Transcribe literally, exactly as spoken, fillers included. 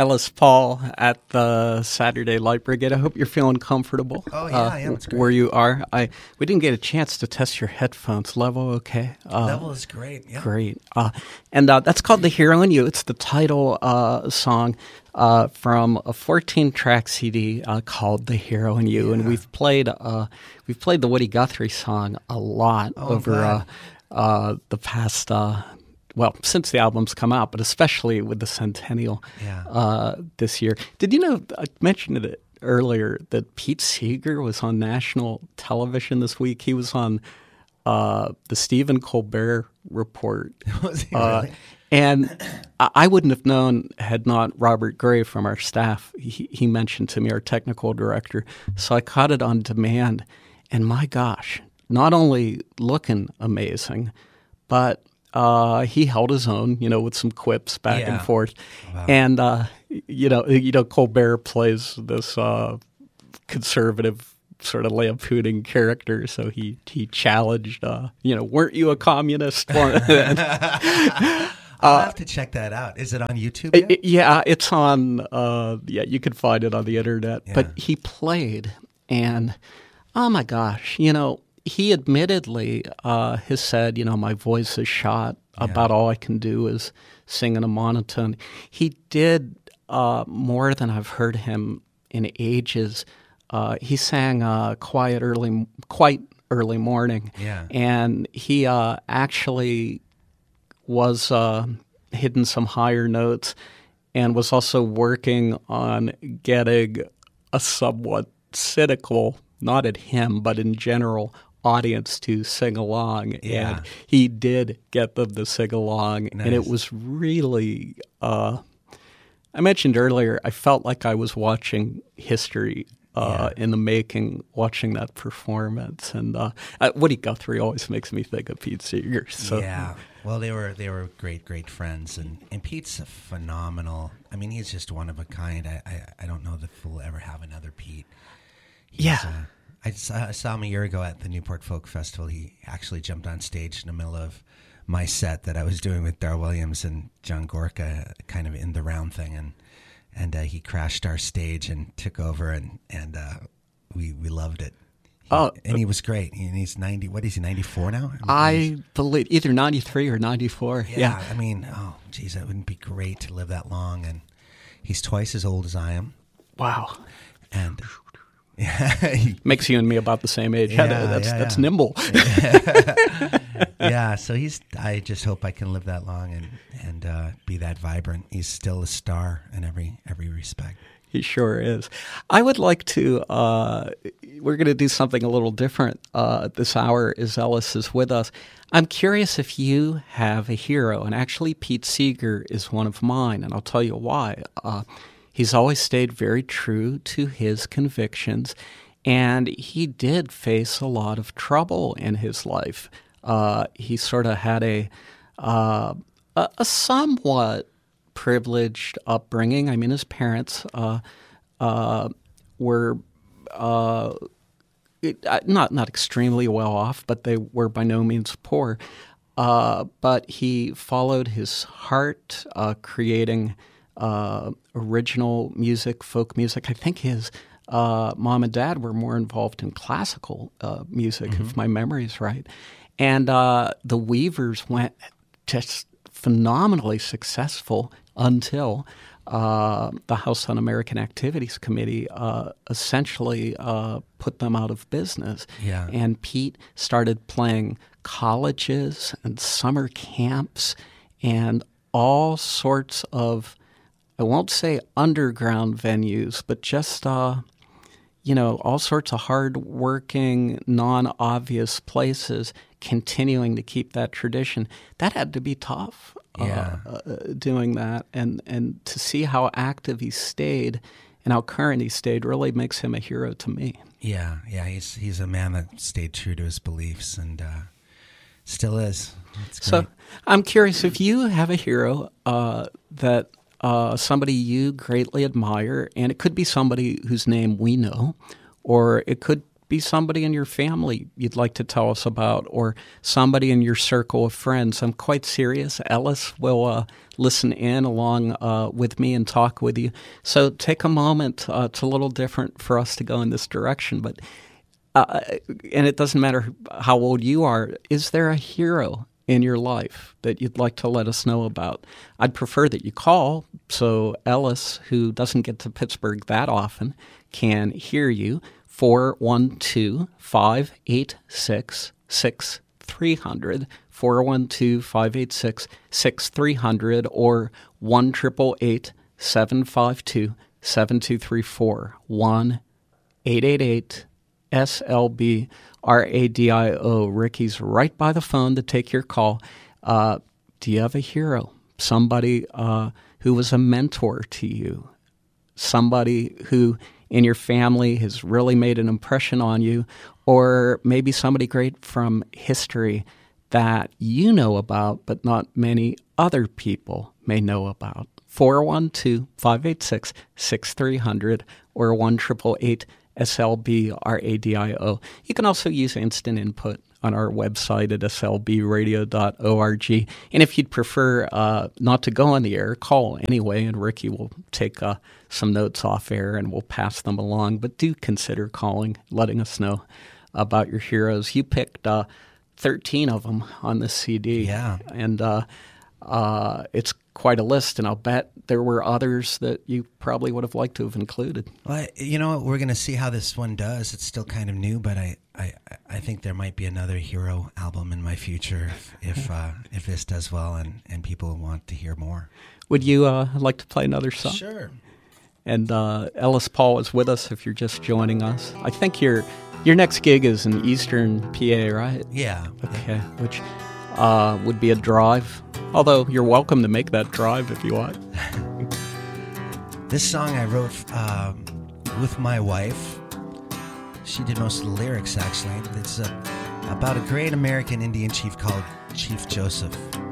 Ellis Paul at the Saturday Light Brigade. I hope you're feeling comfortable. Oh, yeah, uh, I am. It's great. Where you are. I We didn't get a chance to test your headphones. Level okay? Uh, Level is great, yeah. Great. Uh, and uh, that's called The Hero in You. It's the title uh, song uh, from a fourteen-track C D uh, called The Hero in You. Yeah. And we've played uh, we've played the Woody Guthrie song a lot oh, over uh, uh, the past... Uh, Well, since the album's come out, but especially with the centennial yeah. uh, this year. Did you know, I mentioned it earlier, that Pete Seeger was on national television this week? He was on uh, the Stephen Colbert Report. Was he uh, really? And I wouldn't have known had not Robert Gray from our staff, he, he mentioned to me, our technical director. So I caught it on demand. And my gosh, not only looking amazing, but... Uh, he held his own, you know, with some quips back yeah. and forth. Wow. And, uh, you know, you know, Colbert plays this uh, conservative sort of lampooning character. So he, he challenged, uh, you know, weren't you a communist? I'll have to check that out. Is it on YouTube yet? It, yeah, it's on, uh, yeah, you can find it on the internet. Yeah. But he played, and, oh my gosh, you know, he admittedly uh, has said, you know, my voice is shot. Yeah. About all I can do is sing in a monotone. He did uh, more than I've heard him in ages. Uh, he sang uh, "Quiet Early, Quite Early Morning," yeah. and he uh, actually was uh, hitting some higher notes, and was also working on getting a somewhat cynical, not at him, but in general, audience to sing along. Yeah. And he did get them to sing along. Nice. And it was really, uh, I mentioned earlier, I felt like I was watching history uh, yeah. in the making, watching that performance. And uh, Woody Guthrie always makes me think of Pete Seeger. So. Yeah. Well, they were they were great, great friends. And, and Pete's a phenomenal, I mean, he's just one of a kind. I, I, I don't know if we'll ever have another Pete. He's, yeah. Uh, I saw, I saw him a year ago at the Newport Folk Festival. He actually jumped on stage in the middle of my set that I was doing with Darryl Williams and John Gorka, kind of in the round thing, and and uh, he crashed our stage and took over, and and uh, we we loved it. He, oh, and he was great. And he's ninety. What is he? ninety-four now? I, mean, I believe either ninety-three or ninety-four. Yeah, yeah. I mean, oh, geez, that wouldn't be great to live that long. And he's twice as old as I am. Wow. And. Yeah. Makes you and me about the same age. Yeah, that's yeah, that's yeah. nimble. Yeah, so he's. I just hope I can live that long and and uh, be that vibrant. He's still a star in every every respect. He sure is. I would like to. Uh, we're going to do something a little different uh, this hour as Ellis is with us. I'm curious if you have a hero, and actually Pete Seeger is one of mine, and I'll tell you why. Uh, He's always stayed very true to his convictions, and he did face a lot of trouble in his life. Uh, he sort of had a, uh, a a somewhat privileged upbringing. I mean, his parents uh, uh, were uh, it, not not extremely well off, but they were by no means poor. Uh, but he followed his heart, uh, creating Uh, original music, folk music. I think his uh, mom and dad were more involved in classical uh, music, mm-hmm. if my memory is right. And uh, the Weavers went just phenomenally successful until uh, the House Un-American Activities Committee uh, essentially uh, put them out of business. Yeah. And Pete started playing colleges and summer camps and all sorts of, I won't say underground venues, but just, uh, you know, all sorts of hard-working, non-obvious places, continuing to keep that tradition. That had to be tough, yeah. uh, uh, doing that. And, and to see how active he stayed and how current he stayed really makes him a hero to me. Yeah, yeah, he's he's a man that stayed true to his beliefs and uh, still is. So I'm curious if you have a hero uh, that... Uh, somebody you greatly admire, and it could be somebody whose name we know, or it could be somebody in your family you'd like to tell us about, or somebody in your circle of friends. I'm quite serious. Ellis will uh, listen in along uh, with me and talk with you. So take a moment. Uh, it's a little different for us to go in this direction, but uh, and it doesn't matter how old you are. Is there a hero in your life that you'd like to let us know about? I'd prefer that you call so Ellis, who doesn't get to Pittsburgh that often, can hear you. four one two, five eight six, six three zero zero, four one two, five eight six, six three zero zero, or one eight eight eight, seven five two, seven two three four, one eight eight eight S L B R A D I O. Ricky's right by the phone to take your call. Uh, do you have a hero? Somebody uh, who was a mentor to you? Somebody who in your family has really made an impression on you? Or maybe somebody great from history that you know about but not many other people may know about? four one two, five eight six, six three zero zero or one eight eight eight S L B R A D I O. You can also use instant input on our website at S L B radio dot org. And if you'd prefer uh, not to go on the air, call anyway, and Ricky will take uh, some notes off air and we'll pass them along. But do consider calling, letting us know about your heroes. You picked uh, thirteen of them on this C D. Yeah. And uh, uh, it's quite a list, and I'll bet there were others that you probably would have liked to have included. Well, you know, we're going to see how this one does. It's still kind of new, but I, I, I think there might be another hero album in my future if if, uh, if this does well and, and people want to hear more. Would you uh, like to play another song? Sure. And uh, Ellis Paul is with us if you're just joining us. I think your your next gig is in Eastern P A, right? Yeah. Okay, which uh, would be a drive. Although you're welcome to make that drive if you want. This song I wrote um, with my wife. She did most of the lyrics, actually. It's uh, about a great American Indian chief called Chief Joseph.